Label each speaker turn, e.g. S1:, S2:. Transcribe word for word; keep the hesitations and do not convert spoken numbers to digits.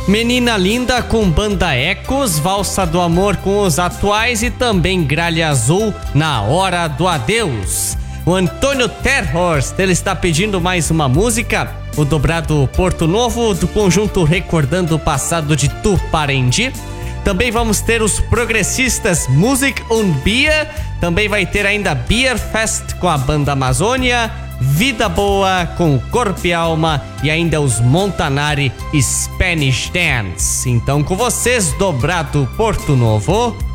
S1: Menina Linda com Banda Ecos, Valsa do Amor com os Atuais e também Gralha Azul, Na Hora do Adeus. O Antônio Terhorst, ele está pedindo mais uma música, o dobrado Porto Novo, do conjunto Recordando o Passado de Tuparendi. Também vamos ter os progressistas Musik und Bier, também vai ter ainda Beer Fest com a Banda Amazônia, Vida Boa com Corpo e Alma e ainda os Montanari Spanish Dance. Então com vocês, dobrado Porto Novo.